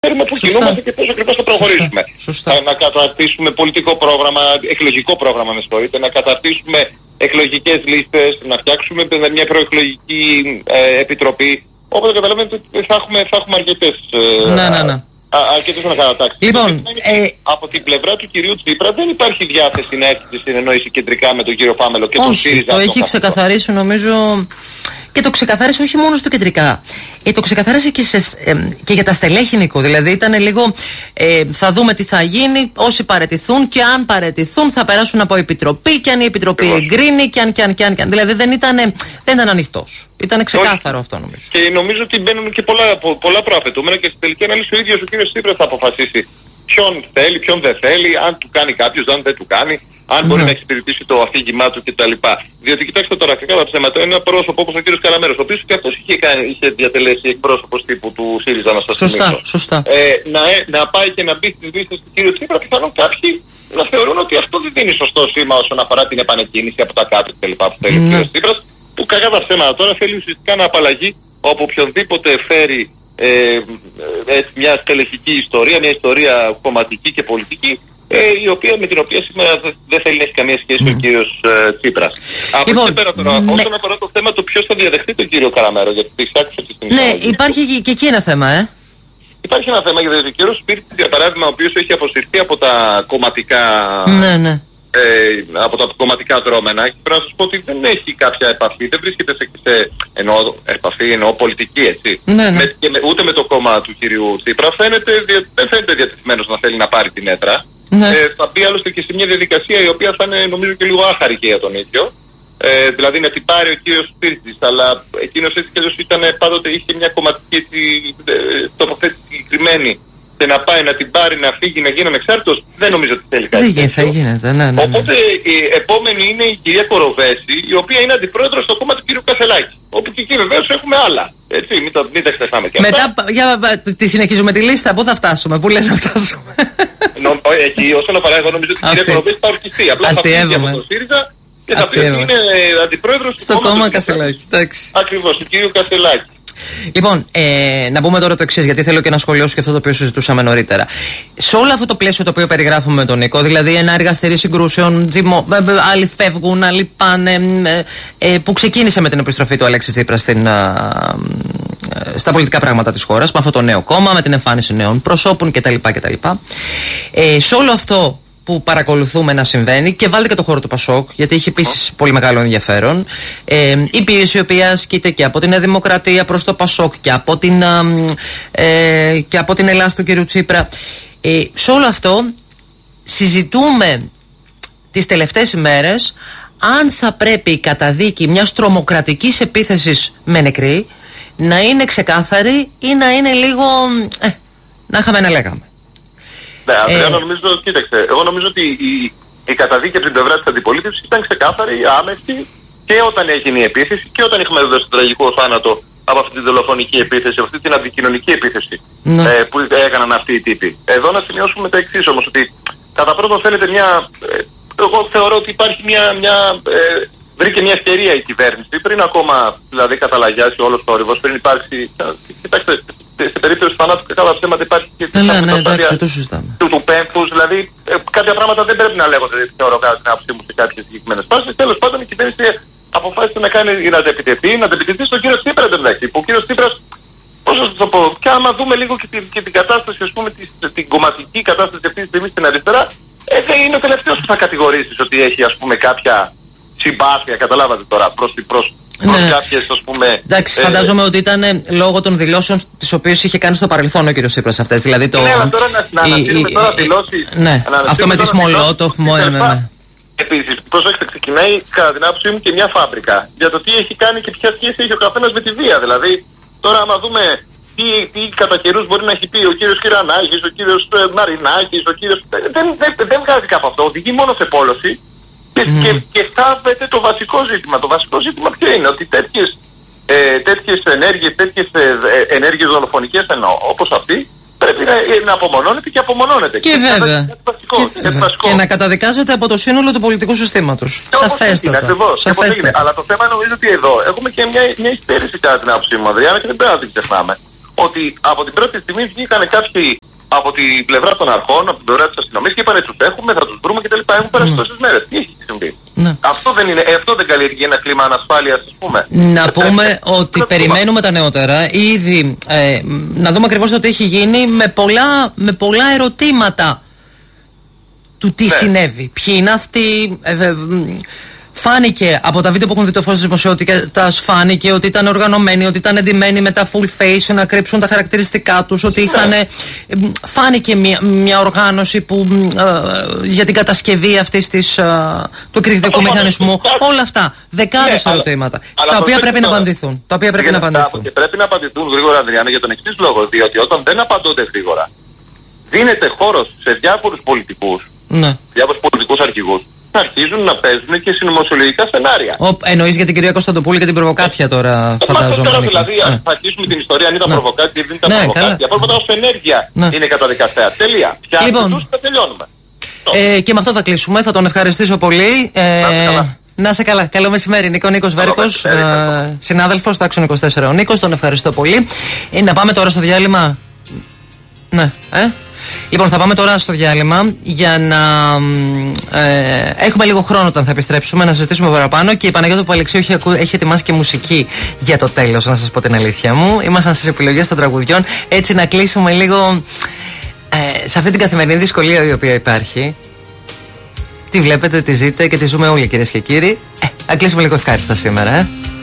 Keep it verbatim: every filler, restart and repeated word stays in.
ξέρουμε πού κινούμαστε και πώς ακριβώς θα προχωρήσουμε. Σωστά. Σωστά. Να καταρτήσουμε πολιτικό πρόγραμμα, εκλογικό πρόγραμμα, με συγχωρείτε, να καταρτήσουμε εκλογικές λίστες, να φτιάξουμε μια προεκλογική ε, επιτροπή. Οπότε καταλαβαίνετε ότι θα έχουμε, θα έχουμε αρκετές, ε, ναι, ναι, ναι. αρκετές ανακατατάξεις. Λοιπόν, ε... από την πλευρά του κυρίου Τσίπρα δεν υπάρχει διάθεση να έρθει στην εννόηση κεντρικά με τον κύριο Πάμελο και όχι, τον ΣΥΡΙΖΑ. Το έχει ξεκαθαρίσει νομίζω. Και το ξεκαθάρισε όχι μόνο στο κεντρικά. Ε, το ξεκαθάρισε και, σε, ε, και για τα στελέχη, Νίκο. Δηλαδή ήταν λίγο. Ε, θα δούμε τι θα γίνει. Όσοι παραιτηθούν και αν παραιτηθούν θα περάσουν από επιτροπή. Και αν η επιτροπή Ακριβώς. εγκρίνει και αν, και αν, και αν, και αν. Δηλαδή δεν ήταν, δεν ήταν ανοιχτός. Ήταν ξεκάθαρο όχι. αυτό νομίζω. Και νομίζω ότι μπαίνουν και πολλά, πολλά προαπαιτούμενα και στην τελική ανάλυση ο ίδιος ο κύριος Τσίπρας θα αποφασίσει ποιον θέλει, ποιον δεν θέλει, αν του κάνει κάποιος, αν δεν του κάνει, αν μπορεί mm. να εξυπηρετήσει το αφήγημά του κτλ. Διότι κοιτάξτε τώρα, κακά τα ψέματα, είναι ένα πρόσωπο όπως ο κύριος Καραμέρος, ο οποίος και αυτός είχε, είχε διατελέσει εκπρόσωπος τύπου του ΣΥΡΙΖΑ, να σας σωστά, θυμίσω. Σωστά. Ε, να, να πάει και να μπει στις λίστες του κύριου Τσίπρα, πιθανόν κάποιοι να θεωρούν ότι αυτό δεν δίνει σωστό σήμα όσον αφορά την επανεκκίνηση από τα κάτω κτλ. που θέλει mm. ο κύριος Τσίπρας, που κακά τα ψέματα τώρα θέλει ουσιαστικά να απαλλαγεί από οποιονδήποτε φέρει Ε, ε, μια στελεχική ιστορία, μια ιστορία κομματική και πολιτική, ε, η οποία, με την οποία σήμερα δεν δε θέλει να έχει καμία σχέση mm. ο κύριος ε, Τσίπρας. Από λοιπόν, εκεί πέρα τώρα, ναι. όσον αφορά το θέμα του ποιος θα διαδεχτεί τον κύριο Καραμέρο, γιατί το άκουσα και στην Ναι, εισαγωγή. Υπάρχει και, και εκεί ένα θέμα, ε. Υπάρχει ένα θέμα, γιατί ο κύριος Σπύρτης, για παράδειγμα, ο οποίος έχει αποσυρθεί από τα κομματικά... Ναι, ναι. Ε, από τα κομματικά δρόμενα και πρέπει να σας πω ότι δεν έχει κάποια επαφή, δεν βρίσκεται σε, σε εννοώ, επαφή, εννοώ πολιτική, έτσι. Ναι, ναι. Με, και με, ούτε με το κόμμα του κυρίου Τσίπρα φαίνεται, δεν φαίνεται διατεθειμένος να θέλει να πάρει την έδρα. Ναι. Ε, θα μπει άλλωστε και σε μια διαδικασία η οποία θα είναι νομίζω και λίγο άχαρη και για τον ίδιο. Ε, δηλαδή να την πάρει ο κύριος Σπύρτης, αλλά εκείνος έτσι και ήταν πάντοτε είχε μια κομματική ε, τοποθέτηση συγκεκριμένη. Και να πάει να την πάρει, να φύγει, να γίνει ανεξάρτητος, δεν νομίζω ότι θέλει κάτι. Δεν θα γίνεται, ναι, ναι, ναι. Οπότε η επόμενη είναι η κυρία Κοροβέση, η οποία είναι αντιπρόεδρος στο κόμμα του κύριου Κασελάκη. Όπου και εκεί βεβαίως έχουμε άλλα. Έτσι, μην τα, μην τα ξεχνάμε και μετά, αυτά. Για, τη συνεχίζουμε τη λίστα, πού θα φτάσουμε, πού λες να φτάσουμε. Νο, εκεί όσον αφορά, εγώ νομίζω ότι η κυρία Κοροβέση θα ορκιστεί. Απλά θα φύγει από το ΣΥΡΙΖΑ και θα πει ότι είναι αντιπρόεδρος στο κόμμα Κασελάκη. Ακριβώς, του κύριου Κασελάκη. Λοιπόν, ε, να πούμε τώρα το εξής, γιατί θέλω και να σχολιάσω και αυτό το οποίο συζητούσαμε νωρίτερα. Σε όλο αυτό το πλαίσιο το οποίο περιγράφουμε με τον Νίκο, δηλαδή ένα εργαστήρι συγκρούσεων, τζιμο, άλλοι φεύγουν, άλλοι πάνε, ε, ε, που ξεκίνησε με την επιστροφή του Αλέξη Τσίπρα στην, α, στα πολιτικά πράγματα της χώρας, με αυτό το νέο κόμμα, με την εμφάνιση νέων προσώπων κτλ. κτλ. Ε, σε όλο αυτό που παρακολουθούμε να συμβαίνει, και βάλτε και το χώρο του Πασόκ, γιατί έχει επίσης πολύ μεγάλο ενδιαφέρον. Ε, η πίεση η οποία ασκείται και από την Νέα Δημοκρατία προς το Πασόκ και από την, ε, και από την Ελλάδα του κ. Τσίπρα. Ε, σε όλο αυτό συζητούμε τις τελευταίες ημέρες αν θα πρέπει η καταδίκη μιας τρομοκρατικής επίθεσης με νεκρή να είναι ξεκάθαρη ή να είναι λίγο ε, να είχαμε να λέγαμε. Ναι, Ανδρέα, ε... νομίζω, κοίταξε, εγώ νομίζω ότι η, η καταδίκη από την πλευρά της αντιπολίτευσης ήταν ξεκάθαρη, άμεση και όταν έγινε η επίθεση και όταν είχαμε δώσει τον τραγικό θάνατο από αυτή τη δολοφονική επίθεση, από αυτή την αντικοινωνική επίθεση ναι. ε, που έκαναν αυτοί οι τύποι. Εδώ να σημειώσουμε τα εξής όμως, ότι κατά πρώτον θέλετε μια... Ε, εγώ θεωρώ ότι υπάρχει μια... μια ε, βρήκε μια ευκαιρία η κυβέρνηση πριν ακόμα δηλαδή καταλαγιάσει όλος το όρυβος, πριν υπάρξει... Κοιτάξτε, σε περίπτωση θανάτου και cada ψέματα υπάρχει και ναι, ναι, εντάξει, το του, του πένθους, δηλαδή ε, κάποια πράγματα δεν πρέπει να λέγονται, θεωρώ κατά την άποψή μου σε κάποιες συγκεκριμένες φάσεις. Τέλος πάντων η κυβέρνηση αποφάσισε να κάνει, να αντεπιτεθεί, να αντεπιτεθεί στον κύριο Τσίπρα εντωμεταξύ, που ο κύριος Τσίπρας, πώς θα το πω, και άμα δούμε λίγο και την, και την κατάσταση, ας πούμε, της, την κομματική κατάσταση αυτή τη στιγμή στην αριστερά, ε, δεν είναι ο τελευταίος που θα κατηγορήσεις ότι έχει, ας πούμε, κάποια συμπάθεια, καταλάβατε τώρα, προς την προς. Ναι. Κάποιες, ας πούμε, εντάξει, ε, φαντάζομαι ε, ότι ήταν λόγω των δηλώσεων τις οποίες είχε κάνει στο παρελθόν ο κύριος Τσίπρας αυτές. Δηλαδή το. Ναι, αλλά τώρα να, να αναστείλουμε τώρα δηλώσεις. Ναι, αυτό με τη Σμολότοφ, ΜΟΕΜΕ. Επίσης, προσέξτε, ξεκινάει κατά την άποψή μου και μια φάμπρικα για το τι έχει κάνει και ποια σχέση έχει ο καθένας με τη βία. Δηλαδή, τώρα άμα δούμε τι, τι κατά καιρούς μπορεί να έχει πει ο κύριος Κυρανάκης, ο κύριος Μαρινάκης, ο κύριος. Δεν, δεν, δεν βγάζει κάπου αυτό. Οδηγεί μόνο σε πόλωση. Και, mm. και, και στάβεται το βασικό ζήτημα. Το βασικό ζήτημα ποιο είναι, ότι τέτοιες, ε, τέτοιες ενέργειες, τέτοιες ε, ενέργειες δολοφονικές εννοώ, όπως αυτή, πρέπει να, να απομονώνεται και απομονώνεται. Και, και βέβαια. Και, βασικό, και, βέβαια. Και να καταδικάζεται από το σύνολο του πολιτικού συστήματος. Σαφέστατα. Αλλά το θέμα νομίζω ότι εδώ έχουμε και μια, μια υστέρηση κατά την άποψή μου, Ανδριάννα, και δεν πρέπει να την ξεχνάμε. ότι από την πρώτη στιγμή βγήκαν κάποιοι από την πλευρά των αρχών, από την πλευρά της αστυνομίας και είπανε τους έχουμε, θα τους βρούμε κτλ. Έχουν πέρασει mm. τόσες μέρες. Τι έχει συμβεί? Ναι. Αυτό, δεν είναι, αυτό δεν καλλιεργεί ένα κλίμα ανασφάλειας, ας πούμε. Να ε, πούμε ε, ότι ε, περιμένουμε τα νεότερα. Ήδη ε, να δούμε ακριβώς το τι έχει γίνει με πολλά, με πολλά ερωτήματα του τι ναι. συνέβη. Ποιοι είναι αυτοί. Ε, ε, Φάνηκε από τα βίντεο που έχουν δει το φως της δημοσιότητας, φάνηκε ότι ήταν οργανωμένοι, ότι ήταν εντυμένοι με τα full face να κρύψουν τα χαρακτηριστικά τους, ότι είχαν. Φάνηκε μια, μια οργάνωση που, ε, για την κατασκευή αυτής της, ε, του εκρηκτικού μηχανισμού. Όλα αυτά. Δεκάδες ναι, ερωτήματα. Αλλά, στα αλλά οποία πρέπει να απαντηθούν. Τα οποία πρέπει να απαντηθούν. Και πρέπει να απαντηθούν γρήγορα, Ανδριάννα, για τον εξής λόγο. Διότι όταν δεν απαντώνται γρήγορα, δίνεται χώρος σε διάφορους πολιτικούς, ναι. διάφορους πολιτικούς αρχηγούς, να αρχίζουν να παίζουν και συνωμοσιολογικά σενάρια. Ο, εννοείς για την κυρία Κωνσταντοπούλου και την προβοκάτσια τώρα, φαντάζομαι. Τώρα δηλαδή, ναι. θα αρχίσουμε την ιστορία αν ήταν ναι. προβοκάτσια ή δεν ήταν ναι, προβοκάτσια. Απόλυτα ως ενέργεια ναι. είναι καταδικαστέα. Τελεία. Πια λοιπόν, τους θα τελειώνουμε. Ε, και με αυτό θα κλείσουμε. Θα τον ευχαριστήσω πολύ. Ε, να είσαι καλά. Καλό μεσημέρι. Νίκο Νίκος Βέρκος, ε, συνάδελφος στο Άξιον είκοσι τέσσερα. Ο Νίκος, τον ευχαριστώ πολύ. Ε, να πάμε τώρα στο διάλειμμα. Ναι, ε. Λοιπόν, θα πάμε τώρα στο διάλειμμα για να ε, έχουμε λίγο χρόνο όταν θα επιστρέψουμε να συζητήσουμε παραπάνω. Και η Παναγιώτα Παλεξίου έχει, έχει ετοιμάσει και μουσική για το τέλος, να σας πω την αλήθεια μου. Ήμασταν στις επιλογές των τραγουδιών, έτσι να κλείσουμε λίγο ε, σε αυτή την καθημερινή δυσκολία η οποία υπάρχει. Τη βλέπετε, τη ζείτε και τη ζούμε όλοι, κυρίες και κύριοι. Ε, να κλείσουμε λίγο ευχάριστα σήμερα, ε.